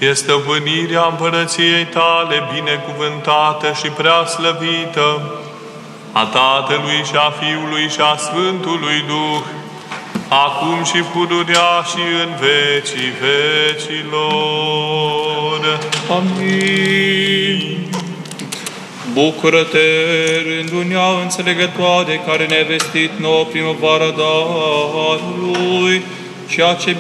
fie stăpânirea împărăției tale binecuvântată și prea slăvită, a Tatălui și a Fiului și a Sfântului Duh, acum și pururea și în vecii vecilor. Amin. Bucură-te, rândunia înțelegătoare, care ne-ai vestit nouă primăvara darului, ceea ce